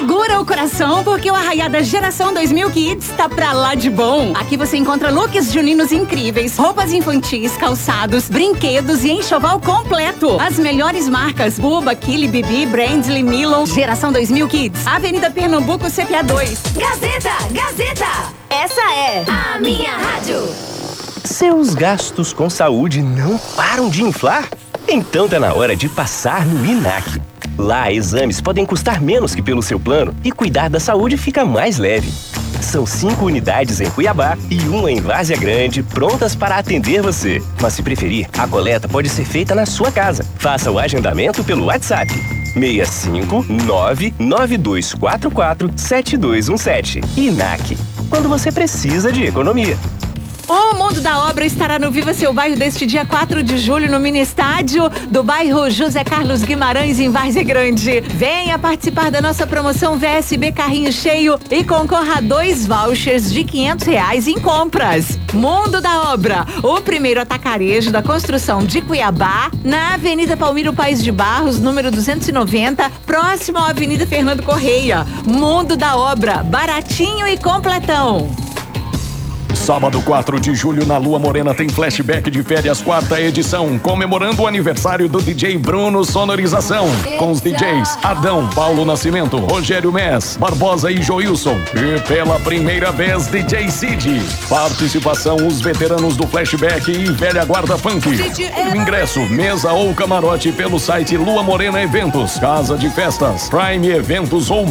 Segura o coração, porque o Arraiada Geração 2000 Kids tá pra lá de bom. Aqui você encontra looks juninos incríveis, roupas infantis, calçados, brinquedos e enxoval completo. As melhores marcas: Buba, Kili, Bibi, Brandly, Milo. Geração 2000 Kids, Avenida Pernambuco, CPA 2. Gazeta, essa é a minha rádio. Seus gastos com saúde não param de inflar? Então tá na hora de passar no INAC. Lá, exames podem custar menos que pelo seu plano e cuidar da saúde fica mais leve. São 5 unidades em Cuiabá e 1 em Várzea Grande, prontas para atender você. Mas se preferir, a coleta pode ser feita na sua casa. Faça o agendamento pelo WhatsApp 65992447217. INAC, quando você precisa de economia. O Mundo da Obra estará no Viva Seu Bairro deste dia 4 de julho no mini estádio do bairro José Carlos Guimarães, em Várzea Grande. Venha participar da nossa promoção VSB Carrinho Cheio e concorra a 2 vouchers de R$500 em compras. Mundo da Obra, o primeiro atacarejo da construção de Cuiabá, na Avenida Palmiro Paes de Barros, número 290, próximo à Avenida Fernando Correia. Mundo da Obra, baratinho e completão. Sábado 4 de julho na Lua Morena tem flashback de férias 4ª edição, comemorando o aniversário do DJ Bruno Sonorização, com os DJs Adão, Paulo Nascimento, Rogério Mess, Barbosa e Joilson. E pela primeira vez DJ Cid. Participação os veteranos do flashback e velha guarda funk. O ingresso, mesa ou camarote pelo site Lua Morena Eventos, Casa de Festas, Prime Eventos ou